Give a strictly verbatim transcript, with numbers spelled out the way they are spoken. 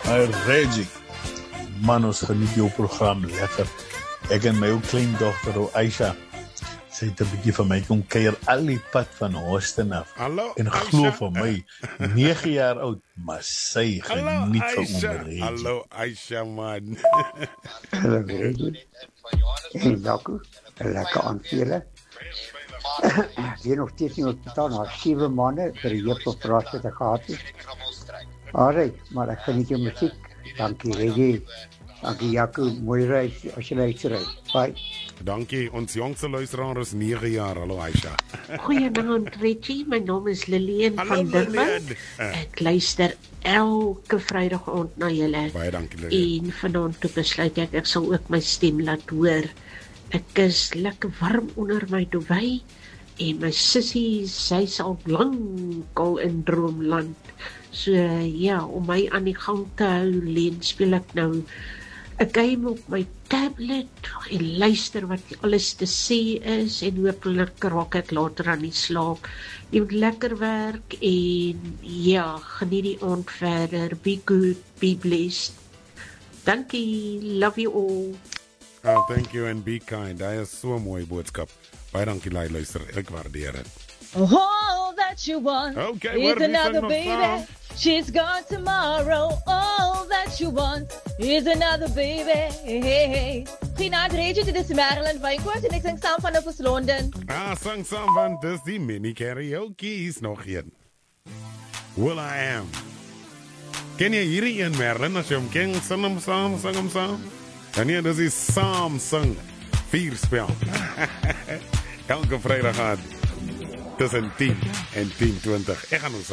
Hey Reggie, man, ons geniet jou program lekker. Ek en my ou kleindogter, ou Aisha, sy het 'n bietjie van my kom kuier al die pad van Houston af. Hallo, en glo van my, nege jaar oud, maar sy geniet van onder Reggie. Hallo Aisha, man. Hallo Reggie. En Jaco, lekker aanvelen. Weer nog steeds niet opgestaan, na zeven maanden, vir die jeugdoperasie wat ek gehad het. Alright, maar ek geniet jou musiek. Dankie Reggie. Dankie Jaco, mooi reis as jy luister. Bye. Dankie, ons jongste luisteraar is nege jaar. Hallo Aisha. Goeienaand Reggie, my naam is Lillian Hallo, van Durban. Lillian. Ek luister elke Vrydag aand na julle. Baie dankie Lillian. En vanaand toe besluit ek, ek sal ook my stem laat hoor. Ek is lekker warm onder my duvet en my sussie, sy's al lank al in droomland. So ja, om my aan die gang te hou, leen speel ek nou 'n game op my tablet en luister wat alles te sê is en hopelik raak ek later aan die slaap. Jy moet lekker werk en ja, geniet die aand verder. Be good, be blessed. Dankie, love you all. Oh, thank you and be kind. Hy is so 'n mooi boodskap. Baie dankie lui luister. Ek waardeer dit. All that you want Okay, is what are we another singing baby. about? She's gone tomorrow. All that you want is another baby. Goeienaand Reggie, dit is Marilyn Wynkoort en ek sing saam van op ons Londen. Ah, sang saam van dis die mini karaoke is nog een. Will I Am. Ken jy hierdie een, Merlin? As jy hom ken, sing hom saam, sing hom saam. En nee, dis die saam sing. Vier spel. Elke Vrydag aan tussen tien en tien twintig. Ek gaan ons